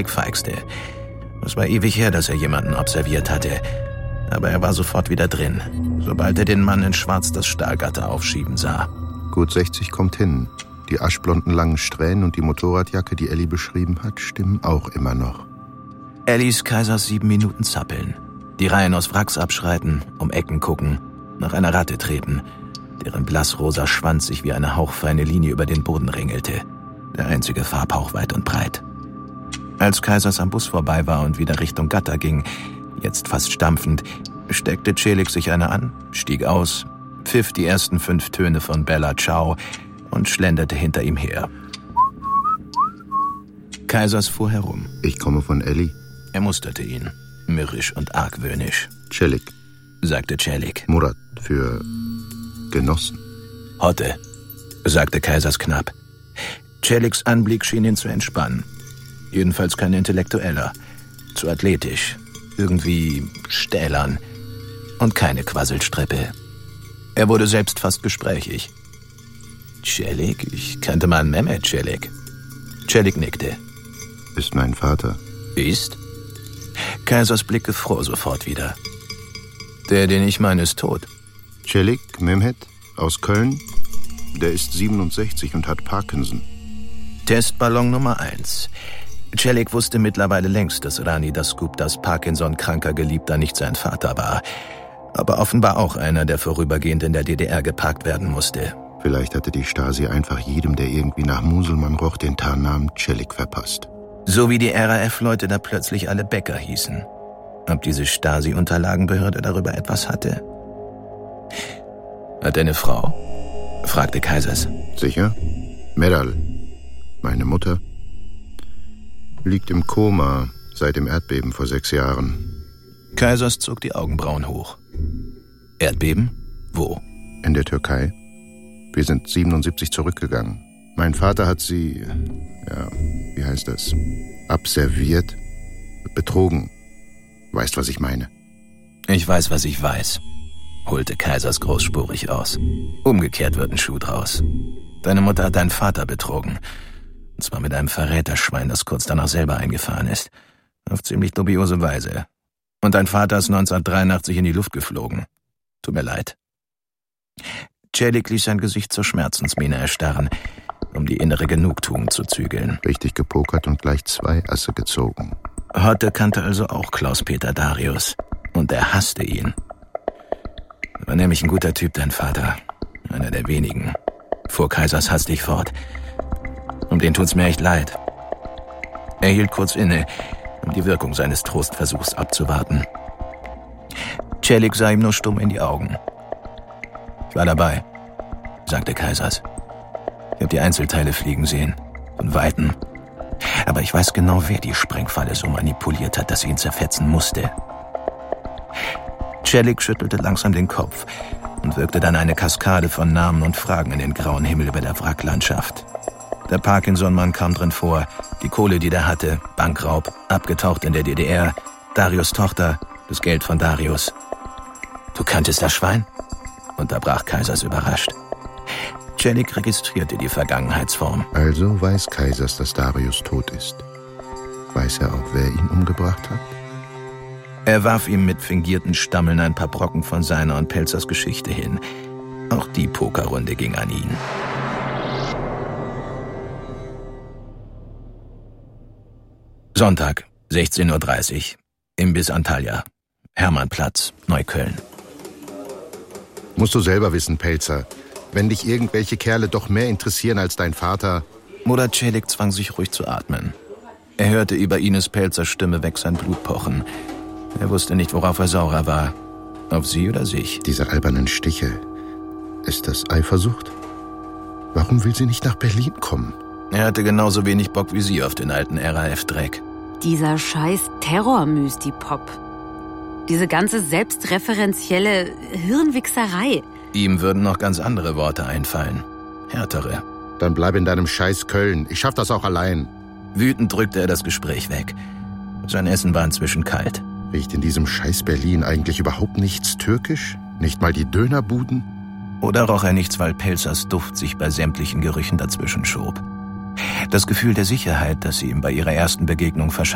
Celik feixte. Es war ewig her, dass er jemanden observiert hatte. Aber er war sofort wieder drin, sobald er den Mann in Schwarz das Stahlgatter aufschieben sah. Gut 60 kommt hin. Die aschblonden langen Strähnen und die Motorradjacke, die Elli beschrieben hat, stimmen auch immer noch. Er ließ Kaisers 7 Minuten zappeln. Die Reihen aus Wracks abschreiten, um Ecken gucken, nach einer Ratte treten, deren blassrosa Schwanz sich wie eine hauchfeine Linie über den Boden ringelte. Der einzige Farbhauch weit und breit. Als Kaisers am Bus vorbei war und wieder Richtung Gatter ging, jetzt fast stampfend, steckte Celik sich eine an, stieg aus, pfiff die ersten 5 Töne von Bella Ciao und schlenderte hinter ihm her. Kaisers fuhr herum. Ich komme von Elli. Er musterte ihn, mürrisch und argwöhnisch. Celik, sagte Celik. Murat, für Genossen. Hotte, sagte Kaisers knapp. Celiks Anblick schien ihn zu entspannen. Jedenfalls kein Intellektueller. Zu athletisch. Irgendwie stählern. Und keine Quasselstrippe. Er wurde selbst fast gesprächig. Celik? Ich kannte mal Mehmet Celik. Celik nickte. Ist mein Vater. Ist? Kaisers Blick gefror sofort wieder. Der, den ich meine, ist tot. Celik Mehmet aus Köln. Der ist 67 und hat Parkinson. Testballon Nummer 1. Celik wusste mittlerweile längst, dass Rani Dasguptas Parkinson-kranker Geliebter nicht sein Vater war. Aber offenbar auch einer, der vorübergehend in der DDR geparkt werden musste. Vielleicht hatte die Stasi einfach jedem, der irgendwie nach Muselmann roch, den Tarnnamen Celik verpasst. So wie die RAF-Leute da plötzlich alle Bäcker hießen. Ob diese Stasi-Unterlagenbehörde darüber etwas hatte? Hat er eine Frau? Fragte Kaisers. Sicher? Meral, meine Mutter, liegt im Koma seit dem Erdbeben vor 6 Jahren. Kaisers zog die Augenbrauen hoch. Erdbeben? Wo? In der Türkei. Wir sind 77 zurückgegangen. Mein Vater hat sie, wie heißt das, abserviert, betrogen. Weißt, was ich meine? Ich weiß, was ich weiß, holte Kaisers großspurig aus. Umgekehrt wird ein Schuh draus. Deine Mutter hat deinen Vater betrogen. Und zwar mit einem Verräterschwein, das kurz danach selber eingefahren ist. Auf ziemlich dubiose Weise. Und dein Vater ist 1983 in die Luft geflogen. Tut mir leid. Celik ließ sein Gesicht zur Schmerzensmiene erstarren, um die innere Genugtuung zu zügeln. Richtig gepokert und gleich 2 Asse gezogen. Hotte kannte also auch Klaus-Peter Darius. Und er hasste ihn. War nämlich ein guter Typ, dein Vater. Einer der wenigen. Fuhr Kaisers hastig fort. Um den tut's mir echt leid. Er hielt kurz inne, um die Wirkung seines Trostversuchs abzuwarten. Celik sah ihm nur stumm in die Augen. Ich war dabei, sagte Kaisers. Ich habe die Einzelteile fliegen sehen, von Weitem. Aber ich weiß genau, wer die Sprengfalle so manipuliert hat, dass sie ihn zerfetzen musste. Celik schüttelte langsam den Kopf und wirkte dann eine Kaskade von Namen und Fragen in den grauen Himmel über der Wracklandschaft. Der Parkinson-Mann kam drin vor, die Kohle, die der hatte, Bankraub, abgetaucht in der DDR, Darius' Tochter, das Geld von Darius. Du kanntest das Schwein? Unterbrach Kaisers überrascht. Celik registrierte die Vergangenheitsform. Also weiß Kaisers, dass Darius tot ist. Weiß er auch, wer ihn umgebracht hat? Er warf ihm mit fingierten Stammeln ein paar Brocken von seiner und Pelzers Geschichte hin. Auch die Pokerrunde ging an ihn. Sonntag, 16:30 Uhr. Imbiss Antalya. Hermannplatz, Neukölln. Musst du selber wissen, Pelzer. Wenn dich irgendwelche Kerle doch mehr interessieren als dein Vater... Murat Celik zwang sich ruhig zu atmen. Er hörte über Ines Pelzers Stimme weg sein Blut pochen. Er wusste nicht, worauf er saurer war. Auf sie oder sich. Diese albernen Stiche. Ist das Eifersucht? Warum will sie nicht nach Berlin kommen? Er hatte genauso wenig Bock wie sie auf den alten RAF-Dreck. Dieser scheiß Terror-Mysti-Pop. Diese ganze selbstreferenzielle Hirnwichserei. Ihm würden noch ganz andere Worte einfallen. Härtere. Dann bleib in deinem scheiß Köln. Ich schaff das auch allein. Wütend drückte er das Gespräch weg. Sein Essen war inzwischen kalt. Riecht in diesem scheiß Berlin eigentlich überhaupt nichts türkisch? Nicht mal die Dönerbuden? Oder roch er nichts, weil Pelzers Duft sich bei sämtlichen Gerüchen dazwischen schob? Das Gefühl der Sicherheit, das sie ihm bei ihrer ersten Begegnung verschaffte,